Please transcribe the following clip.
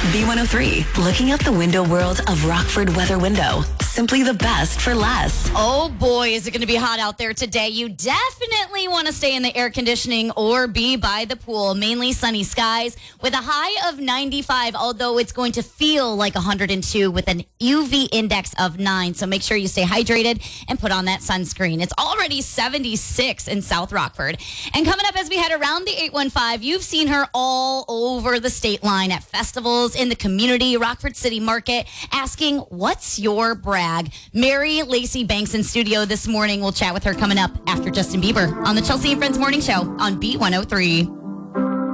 B103, looking out the window world of Rockford Weather Window. Simply the best for less. Oh boy, is it going to be hot out there today. You definitely want to stay in the air conditioning or be by the pool. Mainly sunny skies with a high of 95, although it's going to feel like 102 with an UV index of 9. So make sure you stay hydrated and put on that sunscreen. It's already 76 in South Rockford. And coming up as we head around the 815, you've seen her all over the state line at festivals, in the community, Rockford City Market, asking, what's your brag? Mary Lacey Banks in studio this morning. We'll chat with her coming up after Justin Bieber on the Chelsea and Friends Morning Show on B103.